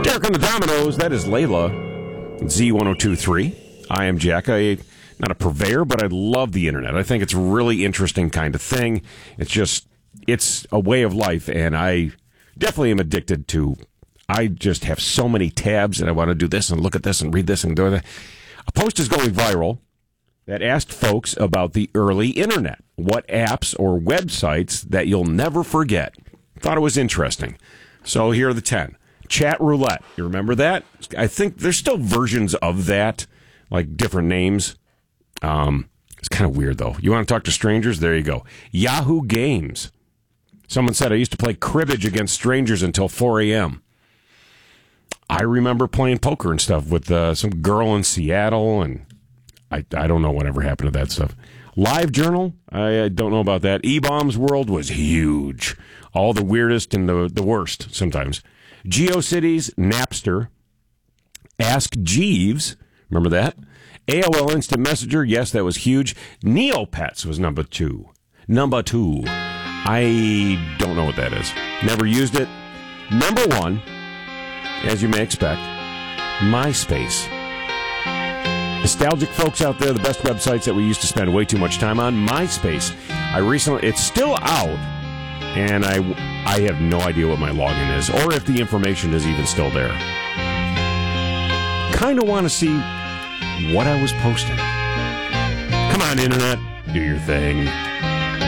Derek and the Dominoes, that is Layla, Z1023. I am Jack. Not a purveyor, but I love the internet. I think it's a really interesting kind of thing. It's a way of life, and I definitely am addicted to. I just have so many tabs, and I want to do this and look at this and read this and do that. A post is going viral that asked folks about the early internet. What apps or websites that you'll never forget? Thought it was interesting. So here are the 10. Chat roulette. You remember that? I think there's still versions of that, like different names. It's kind of weird, though. You want to talk to strangers? There you go. Yahoo Games. Someone said, I used to play cribbage against strangers until 4 a.m. I remember playing poker and stuff with some girl in Seattle, and I don't know whatever happened to that stuff. Live Journal? I don't know about that. E-Bombs World was huge. All the weirdest and the worst sometimes. GeoCities, Napster, Ask Jeeves. Remember that? AOL Instant Messenger, yes, that was huge. Neopets was number 2. Number 2. I don't know what that is. Never used it. Number 1, as you may expect, MySpace. Nostalgic folks out there, the best websites that we used to spend way too much time on. MySpace. It's still out, and I have no idea what my login is, or if the information is even still there. Kind of want to see what I was posting. Come on, Internet, do your thing.